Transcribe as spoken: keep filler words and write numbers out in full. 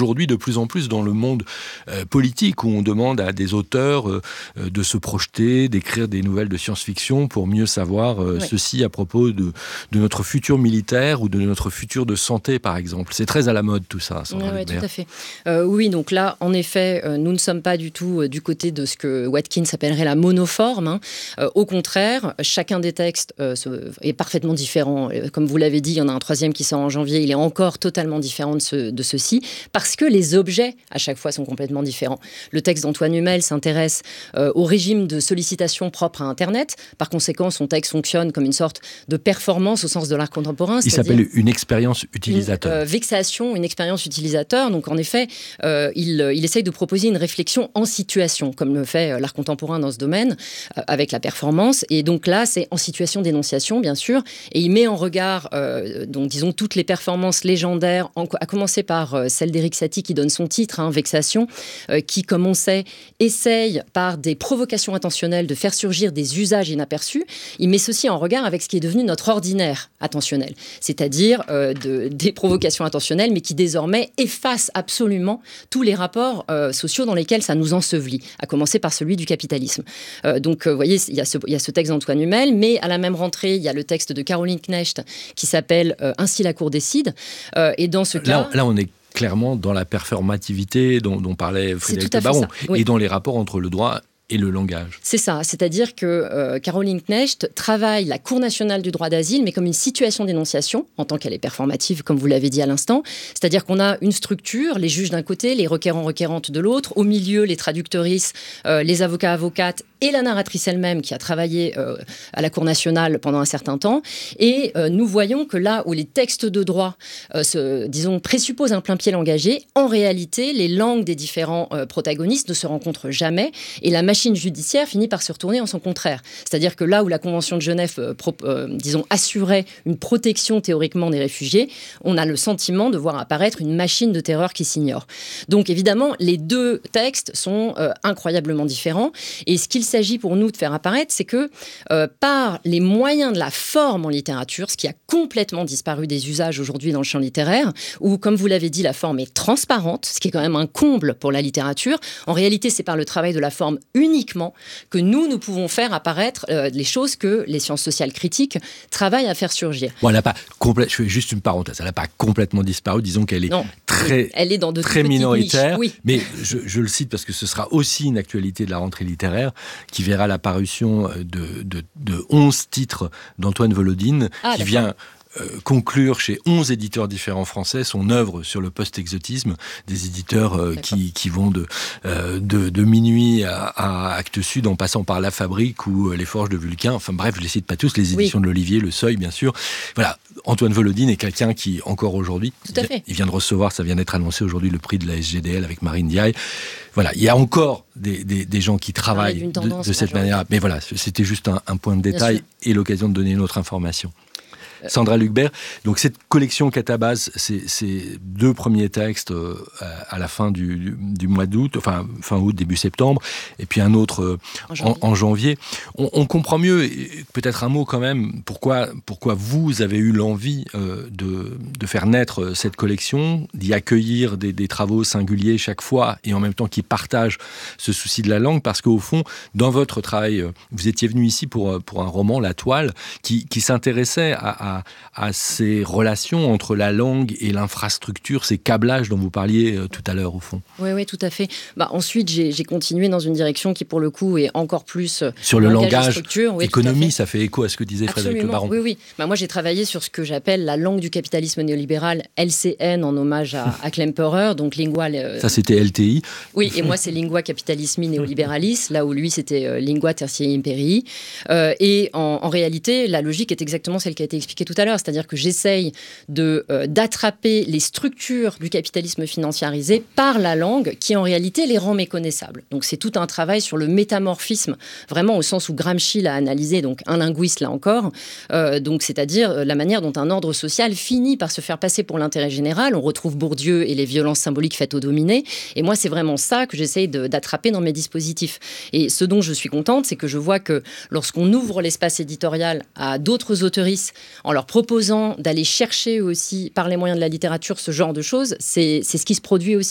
aujourd'hui de plus en plus dans le monde euh, politique, où on demande à des auteurs euh, de se projeter, d'écrire des nouvelles de science-fiction pour mieux savoir euh, oui. ceci à propos de, de notre futur militaire ou de notre futur de santé, par exemple. C'est très à la mode tout ça, Sandra Oui, Lucbert. tout à fait. Euh, oui, donc là, en effet, euh, nous ne sommes pas du tout euh, du côté de ce que Watkins appellerait la monoforme. Hein. Euh, au contraire, chacun des textes euh, est parfaitement différent. Euh, comme vous l'avez dit, il y en a un troisième qui sort en janvier, il est encore totalement différent de, ce, de ceux-ci, parce que les objets, à chaque fois, sont complètement différents. Le texte d'Antoine Humel s'intéresse euh, au régime de sollicitation propre à Internet. Par conséquent, son texte fonctionne comme une sorte de performance au sens de l'art contemporain. Il s'appelle une expérience utilisateur. Une euh, vexation, une expérience utilisateur. Donc, en effet, euh, il, il essaye de proposer une réflexion en situation, comme le fait euh, l'art contemporain dans ce domaine, euh, avec la performance. Et donc là, c'est en situation d'énonciation, bien sûr. Et il met en regard, euh, donc, disons, toutes les performances légendaires, en, à commencer par euh, celle d'Éric Satie, qui donne son titre, hein, Vexation, euh, qui, comme on sait, essaye, par des provocations intentionnelles, de faire surgir des usages inaperçus. Il met ceci en regard avec ce qui est devenu notre ordinaire attentionnel, c'est-à-dire euh, de, des provocations intentionnelles, mais qui désormais effacent absolument tous les rapports euh, sociaux dans lesquels ça nous ensevelit, à commencer par celui du capitalisme. Euh, donc, vous euh, voyez, il y, y a ce texte d'Antoine Humel, mais à la même rentrée, il y a le texte de Caroline Knecht qui s'appelle euh, « Ainsi la Cour décide euh, ». Et dans ce cas... Là, là, on est clairement dans la performativité dont, dont parlait Frédéric Le Baron, oui. et dans les rapports entre le droit et le langage. C'est ça, c'est-à-dire que euh, Caroline Knecht travaille la Cour nationale du droit d'asile, mais comme une situation d'énonciation, en tant qu'elle est performative, comme vous l'avez dit à l'instant. C'est-à-dire qu'on a une structure, les juges d'un côté, les requérants-requérantes de l'autre, au milieu, les traductrices, euh, les avocats-avocates et la narratrice elle-même qui a travaillé euh, à la Cour nationale pendant un certain temps. Et euh, nous voyons que là où les textes de droit, euh, se, disons, présupposent un plein pied langagé, en réalité, les langues des différents euh, protagonistes ne se rencontrent jamais, et la machine judiciaire finit par se retourner en son contraire. C'est-à-dire que là où la Convention de Genève, euh, pro, euh, disons, assurait une protection théoriquement des réfugiés, on a le sentiment de voir apparaître une machine de terreur qui s'ignore. Donc évidemment, les deux textes sont euh, incroyablement différents. Et ce qu'il s'agit pour nous de faire apparaître, c'est que euh, par les moyens de la forme en littérature, ce qui a complètement disparu des usages aujourd'hui dans le champ littéraire, où, comme vous l'avez dit, la forme est transparente, ce qui est quand même un comble pour la littérature. En réalité, c'est par le travail de la forme uniquement que nous, nous pouvons faire apparaître euh, les choses que les sciences sociales critiques travaillent à faire surgir. Bon, elle n'a pas complètement, je fais juste une parenthèse, elle n'a pas complètement disparu, disons qu'elle est non, très, elle est dans de très minoritaire, oui. mais je, je le cite parce que ce sera aussi une actualité de la rentrée littéraire qui verra la parution de, de, de onze titres d'Antoine Volodine, ah, qui d'accord. vient Euh, conclure chez onze éditeurs différents français son œuvre sur le post-exotisme, des éditeurs euh, qui, qui vont de, euh, de, de Minuit à, à Actes Sud en passant par La Fabrique ou euh, Les Forges de Vulcain, enfin bref, je ne les cite pas tous, les éditions oui. de l'Olivier, Le Seuil bien sûr. Voilà, Antoine Volodine est quelqu'un qui, encore aujourd'hui, Tout à fait. il vient de recevoir, ça vient d'être annoncé aujourd'hui, le prix de la S G D L avec Marine Diaye. Voilà, il y a encore des, des, des gens qui travaillent tendance, de, de cette manière. Mais voilà, c'était juste un, un point de détail et l'occasion de donner une autre information. Sandra Lucbert, donc cette collection Catabase, c'est, c'est deux premiers textes euh, à la fin du, du, du mois d'août, enfin fin août, début septembre, et puis un autre euh, en janvier. En, en janvier. On, on comprend mieux, et peut-être un mot quand même, pourquoi, pourquoi vous avez eu l'envie euh, de, de faire naître cette collection, d'y accueillir des, des travaux singuliers chaque fois, et en même temps qui partagent ce souci de la langue, parce qu'au fond, dans votre travail, vous étiez venu ici pour, pour un roman, La Toile, qui, qui s'intéressait à, à À, à ces relations entre la langue et l'infrastructure, ces câblages dont vous parliez euh, tout à l'heure, au fond. Oui, oui, tout à fait. Bah, ensuite, j'ai, j'ai continué dans une direction qui, pour le coup, est encore plus... Euh, sur le langage, oui, économie, fait. Ça fait écho à ce que disait Absolument. Frédéric Le Baron. Oui, oui. Bah, moi, j'ai travaillé sur ce que j'appelle la langue du capitalisme néolibéral, L C N, en hommage à, à Klemperer, donc lingua... Euh... Ça, c'était L T I. Oui, et moi, c'est lingua capitalismi neoliberalis, là où lui, c'était euh, lingua tertiae imperii. Euh, et en, en réalité, la logique est exactement celle qui a été expliquée tout à l'heure. C'est-à-dire que j'essaye de, euh, d'attraper les structures du capitalisme financiarisé par la langue qui, en réalité, les rend méconnaissables. Donc, c'est tout un travail sur le métamorphisme, vraiment au sens où Gramsci l'a analysé, donc un linguiste, là encore. Euh, donc, c'est-à-dire la manière dont un ordre social finit par se faire passer pour l'intérêt général. On retrouve Bourdieu et les violences symboliques faites aux dominés. Et moi, c'est vraiment ça que j'essaye de, d'attraper dans mes dispositifs. Et ce dont je suis contente, c'est que je vois que lorsqu'on ouvre l'espace éditorial à d'autres autoristes, en leur proposant d'aller chercher aussi, par les moyens de la littérature, ce genre de choses, c'est, c'est ce qui se produit aussi.